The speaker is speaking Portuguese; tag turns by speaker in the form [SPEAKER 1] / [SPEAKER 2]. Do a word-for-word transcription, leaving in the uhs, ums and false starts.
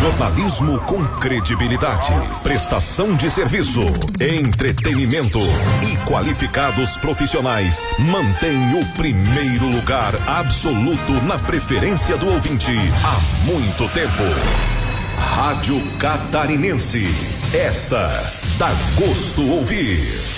[SPEAKER 1] Jornalismo com credibilidade, prestação de serviço, entretenimento e qualificados profissionais mantém o primeiro lugar absoluto na preferência do ouvinte há muito tempo. Rádio Catarinense, esta dá gosto ouvir.